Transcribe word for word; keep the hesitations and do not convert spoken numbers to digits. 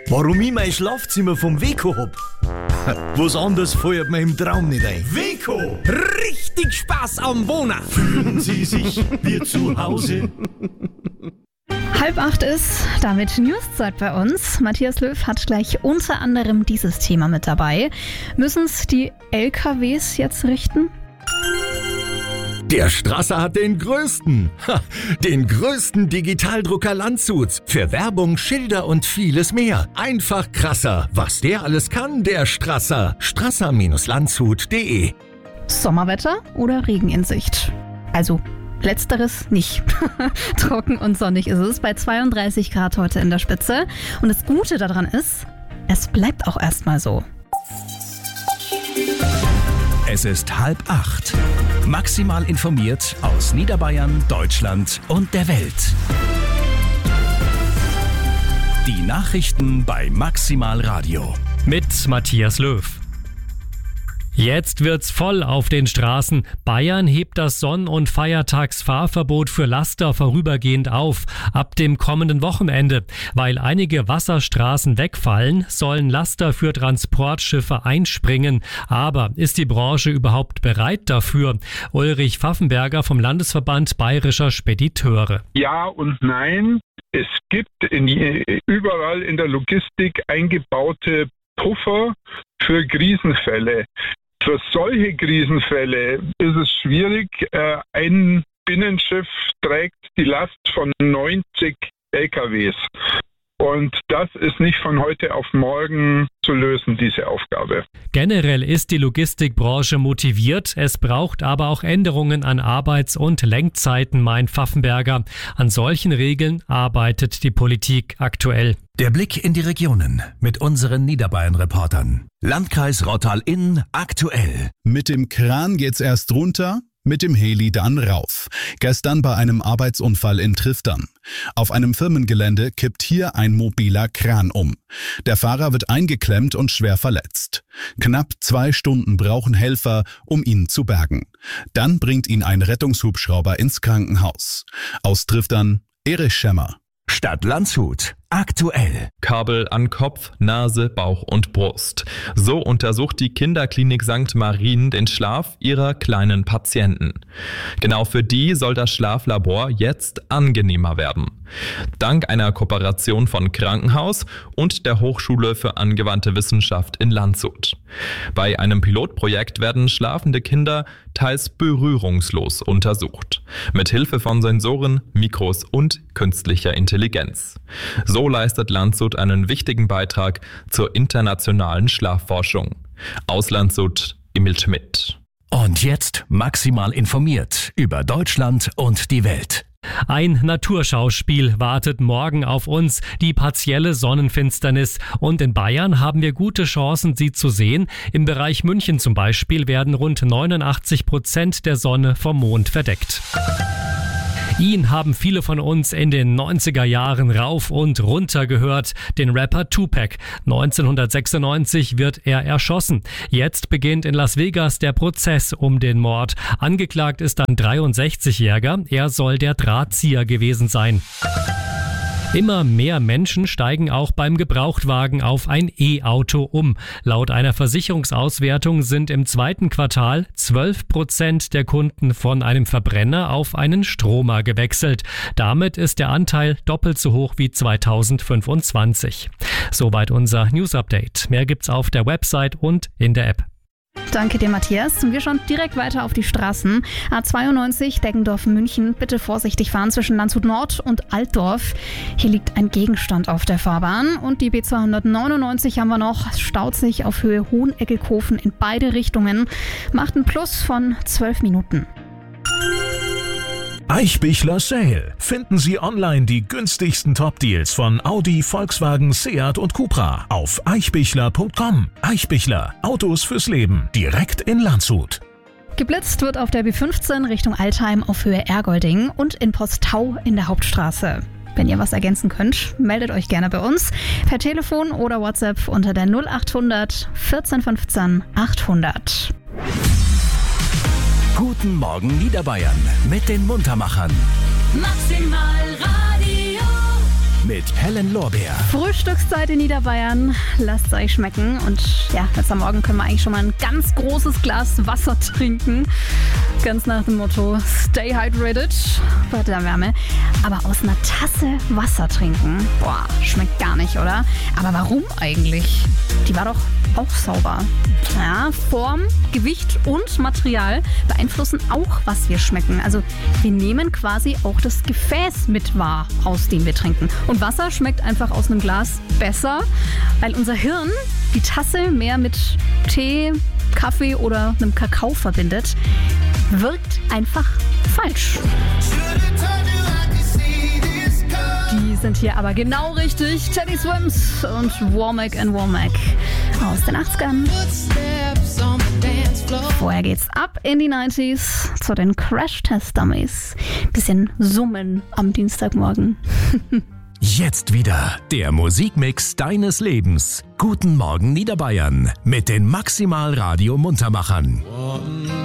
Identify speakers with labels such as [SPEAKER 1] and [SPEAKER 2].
[SPEAKER 1] Warum ich mein Schlafzimmer vom Weko hab? Was anderes fällt mir im Traum nicht ein.
[SPEAKER 2] Weko! Richtig Spaß am Wohnen!
[SPEAKER 1] Fühlen Sie sich wie zu Hause?
[SPEAKER 3] Halb acht ist damit News-Zeit bei uns. Matthias Löw hat gleich unter anderem dieses Thema mit dabei. Müssen es die L K Ws jetzt richten?
[SPEAKER 4] Der Strasser hat den größten, ha, den größten Digitaldrucker Landshuts. Für Werbung, Schilder und vieles mehr. Einfach krasser. Was der alles kann, der Strasser. strasser Landshut punkt de.
[SPEAKER 3] Sommerwetter oder Regen in Sicht? Also letzteres nicht. Trocken und sonnig ist es bei zweiunddreißig Grad heute in der Spitze. Und das Gute daran ist, es bleibt auch erstmal so.
[SPEAKER 5] Es ist halb acht. Maximal informiert aus Niederbayern, Deutschland und der Welt. Die Nachrichten bei Maximal Radio.
[SPEAKER 6] Mit Matthias Löw. Jetzt wird's voll auf den Straßen. Bayern hebt das Sonn- und Feiertagsfahrverbot für Laster vorübergehend auf. Ab dem kommenden Wochenende. Weil einige Wasserstraßen wegfallen, sollen Laster für Transportschiffe einspringen. Aber ist die Branche überhaupt bereit dafür? Ulrich Pfaffenberger vom Landesverband Bayerischer Spediteure.
[SPEAKER 7] Ja und nein. Es gibt in die, überall in der Logistik eingebaute Puffer für Krisenfälle. Für solche Krisenfälle ist es schwierig. Ein Binnenschiff trägt die Last von neunzig L K Ws. Und das ist nicht von heute auf morgen zu lösen, diese Aufgabe.
[SPEAKER 6] Generell ist die Logistikbranche motiviert. Es braucht aber auch Änderungen an Arbeits- und Lenkzeiten, meint Pfaffenberger. An solchen Regeln arbeitet die Politik aktuell.
[SPEAKER 5] Der Blick in die Regionen mit unseren Niederbayern-Reportern. Landkreis Rottal-Inn aktuell.
[SPEAKER 8] Mit dem Kran geht's erst runter, mit dem Heli dann rauf. Gestern bei einem Arbeitsunfall in Triftern. Auf einem Firmengelände kippt hier ein mobiler Kran um. Der Fahrer wird eingeklemmt und schwer verletzt. Knapp zwei Stunden brauchen Helfer, um ihn zu bergen. Dann bringt ihn ein Rettungshubschrauber ins Krankenhaus. Aus Triftern, Erich Schemmer.
[SPEAKER 5] Stadt Landshut aktuell.
[SPEAKER 9] Kabel an Kopf, Nase, Bauch und Brust. So untersucht die Kinderklinik Sankt Marien den Schlaf ihrer kleinen Patienten. Genau für die soll das Schlaflabor jetzt angenehmer werden. Dank einer Kooperation von Krankenhaus und der Hochschule für angewandte Wissenschaft in Landshut. Bei einem Pilotprojekt werden schlafende Kinder teils berührungslos untersucht. Mit Hilfe von Sensoren, Mikros und künstlicher Intelligenz. So leistet Landshut einen wichtigen Beitrag zur internationalen Schlafforschung. Aus Landshut, Emil Schmidt.
[SPEAKER 5] Und jetzt maximal informiert über Deutschland und die Welt.
[SPEAKER 6] Ein Naturschauspiel wartet morgen auf uns, die partielle Sonnenfinsternis. Und in Bayern haben wir gute Chancen, sie zu sehen. Im Bereich München zum Beispiel werden rund neunundachtzig Prozent der Sonne vom Mond verdeckt. Ihn haben viele von uns in den neunziger Jahren rauf und runter gehört, den Rapper Tupac. neunzehnhundertsechsundneunzig wird er erschossen. Jetzt beginnt in Las Vegas der Prozess um den Mord. Angeklagt ist ein dreiundsechzigjähriger. Er soll der Drahtzieher gewesen sein. Immer mehr Menschen steigen auch beim Gebrauchtwagen auf ein E-Auto um. Laut einer Versicherungsauswertung sind im zweiten Quartal zwölf Prozent der Kunden von einem Verbrenner auf einen Stromer gewechselt. Damit ist der Anteil doppelt so hoch wie zweitausendfünfundzwanzig. Soweit unser News-Update. Mehr gibt's auf der Website und in der App.
[SPEAKER 3] Danke dir, Matthias. Wir schauen direkt weiter auf die Straßen. A zweiundneunzig, Deggendorf-München. Bitte vorsichtig fahren zwischen Landshut Nord und Altdorf. Hier liegt ein Gegenstand auf der Fahrbahn. Und die B zweihundertneunundneunzig haben wir noch. Es staut sich auf Höhe Hoheneggelkofen in beide Richtungen. Macht ein Plus von zwölf Minuten.
[SPEAKER 10] Eichbichler Sale. Finden Sie online die günstigsten Top-Deals von Audi, Volkswagen, Seat und Cupra auf eichbichler punkt com. Eichbichler. Autos fürs Leben. Direkt in Landshut.
[SPEAKER 3] Geblitzt wird auf der B fünfzehn Richtung Altheim auf Höhe Ergolding und in Postau in der Hauptstraße. Wenn ihr was ergänzen könnt, meldet euch gerne bei uns per Telefon oder WhatsApp unter der null achthundert vierzehn fünfzehn achthundert.
[SPEAKER 5] Guten Morgen Niederbayern mit den Muntermachern.
[SPEAKER 11] Maximal Radio.
[SPEAKER 10] mit Helen Lorbeer.
[SPEAKER 3] Frühstückszeit in Niederbayern. Lasst es euch schmecken. Und ja, jetzt am Morgen können wir eigentlich schon mal ein ganz großes Glas Wasser trinken. Ganz nach dem Motto Stay hydrated bei der Wärme. Aber aus einer Tasse Wasser trinken, boah, schmeckt gar nicht, oder? Aber warum eigentlich? Die war doch auch sauber. Ja, Form, Gewicht und Material beeinflussen auch, was wir schmecken. Also wir nehmen quasi auch das Gefäß mit wahr, aus dem wir trinken. Und Wasser schmeckt einfach aus einem Glas besser, weil unser Hirn die Tasse mehr mit Tee, Kaffee oder einem Kakao verbindet. Wirkt einfach falsch. Die sind hier aber genau richtig. Teddy Swims und Womack and Womack aus den achtzigern. Vorher geht's ab in die neunziger zu den Crash-Test-Dummies. Bisschen summen am Dienstagmorgen.
[SPEAKER 10] Jetzt wieder der Musikmix deines Lebens. Guten Morgen Niederbayern mit den Maximal Radio Muntermachern.